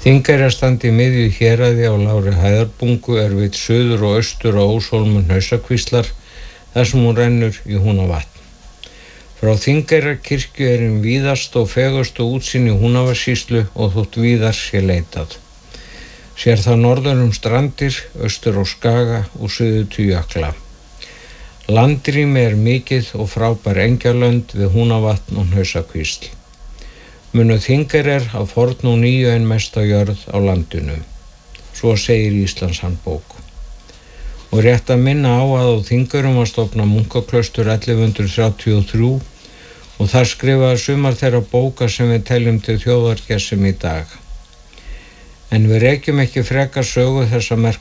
Þingeyrar standi í miðju héraði á lágri hæðarbungu við suður og austur á óshólmum Hnausakvíslar, þar sem hún rennur í Húnavatn. Frá Þingeyrarkirkju hin víðast og fegursta útsýn í Húnavatnssýslu og þótt víðar sé leitað. Sér það norður strandir, austur á Skaga og suður til jökla. Landrými mikið og frábær engjalönd við Húnavatn og Hnausakvísl. Munu Þingeyrar af fornu og nýju ein mesta jörð á landinu. Svo segir í Íslandshandbók. Og rétt að minna á að á Þingeyrum var stofnað munkaklaustur 1133 og þar skrifaði sumar þeirra bóka sem við teljum til þjóðargerðsemi í dag. En við rekjum ekki frekar sögu þessa merku